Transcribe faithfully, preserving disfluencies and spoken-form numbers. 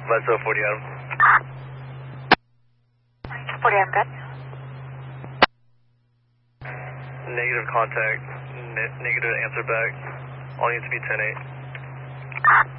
Let's go forty Adam. forty Adam, good. Negative contact. Ne negative answer back. All needs to be ten eight.